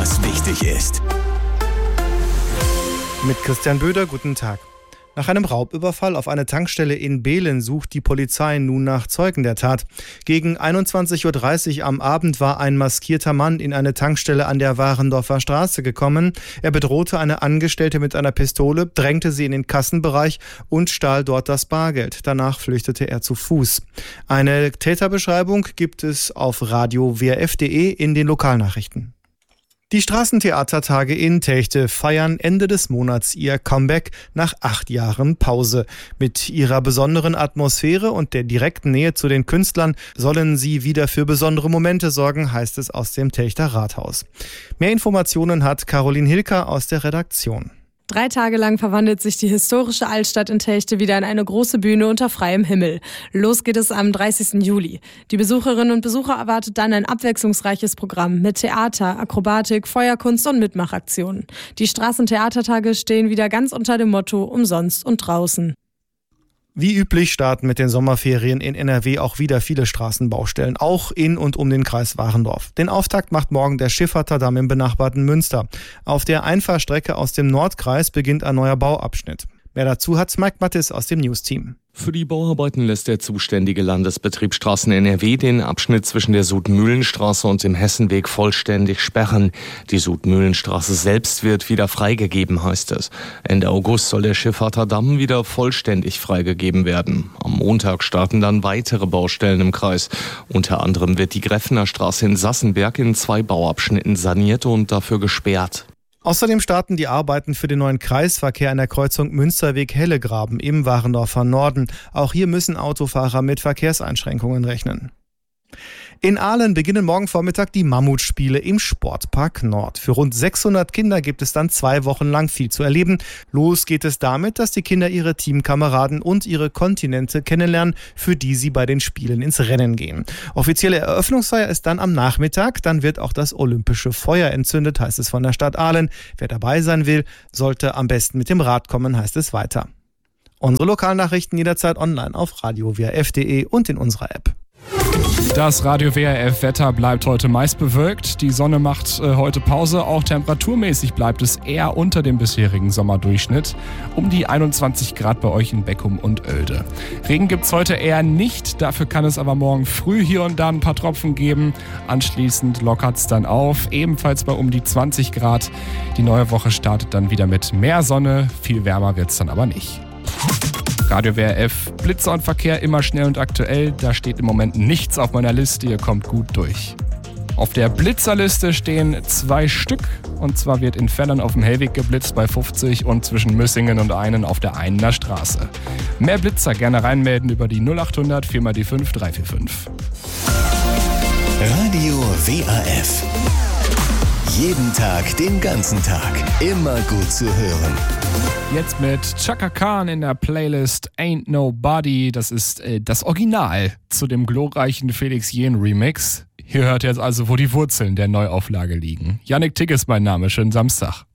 was wichtig ist. Mit Christian Böder, guten Tag. Nach einem Raubüberfall auf eine Tankstelle in Behlen sucht die Polizei nun nach Zeugen der Tat. Gegen 21.30 Uhr am Abend war ein maskierter Mann in eine Tankstelle an der Warendorfer Straße gekommen. Er bedrohte eine Angestellte mit einer Pistole, drängte sie in den Kassenbereich und stahl dort das Bargeld. Danach flüchtete er zu Fuß. Eine Täterbeschreibung gibt es auf radio-wrf.de in den Lokalnachrichten. Die Straßentheatertage in Techte feiern Ende des Monats ihr Comeback nach 8 Jahren Pause. Mit ihrer besonderen Atmosphäre und der direkten Nähe zu den Künstlern sollen sie wieder für besondere Momente sorgen, heißt es aus dem Techter Rathaus. Mehr Informationen hat Caroline Hilker aus der Redaktion. 3 Tage lang verwandelt sich die historische Altstadt in Techte wieder in eine große Bühne unter freiem Himmel. Los geht es am 30. Juli. Die Besucherinnen und Besucher erwartet dann ein abwechslungsreiches Programm mit Theater, Akrobatik, Feuerkunst und Mitmachaktionen. Die Straßentheatertage stehen wieder ganz unter dem Motto umsonst und draußen. Wie üblich starten mit den Sommerferien in NRW auch wieder viele Straßenbaustellen, auch in und um den Kreis Warendorf. Den Auftakt macht morgen der Schifferter Damm im benachbarten Münster. Auf der Einfahrstrecke aus dem Nordkreis beginnt ein neuer Bauabschnitt. Mehr dazu hat Mike Mattis aus dem News-Team. Für die Bauarbeiten lässt der zuständige Landesbetrieb Straßen NRW den Abschnitt zwischen der Sudmühlenstraße und dem Hessenweg vollständig sperren. Die Sudmühlenstraße selbst wird wieder freigegeben, heißt es. Ende August soll der Schifferter Damm wieder vollständig freigegeben werden. Am Montag starten dann weitere Baustellen im Kreis. Unter anderem wird die Greffener Straße in Sassenberg in 2 Bauabschnitten saniert und dafür gesperrt. Außerdem starten die Arbeiten für den neuen Kreisverkehr an der Kreuzung Münsterweg-Hellegraben im Warendorfer Norden. Auch hier müssen Autofahrer mit Verkehrseinschränkungen rechnen. In Ahlen beginnen morgen Vormittag die Mammutspiele im Sportpark Nord. Für rund 600 Kinder gibt es dann 2 Wochen lang viel zu erleben. Los geht es damit, dass die Kinder ihre Teamkameraden und ihre Kontinente kennenlernen, für die sie bei den Spielen ins Rennen gehen. Offizielle Eröffnungsfeier ist dann am Nachmittag. Dann wird auch das olympische Feuer entzündet, heißt es von der Stadt Ahlen. Wer dabei sein will, sollte am besten mit dem Rad kommen, heißt es weiter. Unsere Lokalnachrichten jederzeit online auf radio-wrf.de und in unserer App. Das Radio-WRF-Wetter bleibt heute meist bewölkt. Die Sonne macht heute Pause. Auch temperaturmäßig bleibt es eher unter dem bisherigen Sommerdurchschnitt. Um die 21 Grad bei euch in Beckum und Oelde. Regen gibt es heute eher nicht. Dafür kann es aber morgen früh hier und da ein paar Tropfen geben. Anschließend lockert es dann auf. Ebenfalls bei um die 20 Grad. Die neue Woche startet dann wieder mit mehr Sonne. Viel wärmer wird es dann aber nicht. Radio WRF, Blitzer und Verkehr immer schnell und aktuell. Da steht im Moment nichts auf meiner Liste, ihr kommt gut durch. Auf der Blitzerliste stehen 2 Stück. Und zwar wird in Fellern auf dem Hellweg geblitzt bei 50 und zwischen Müssingen und Einen auf der Einener Straße. Mehr Blitzer gerne reinmelden über die 0800 4x5 345. Radio WRF. Jeden Tag, den ganzen Tag. Immer gut zu hören. Jetzt mit Chaka Khan in der Playlist Ain't Nobody. Das ist das Original zu dem glorreichen Felix Jähn Remix. Hier hört ihr jetzt also, wo die Wurzeln der Neuauflage liegen. Yannick Tick ist mein Name. Schönen Samstag.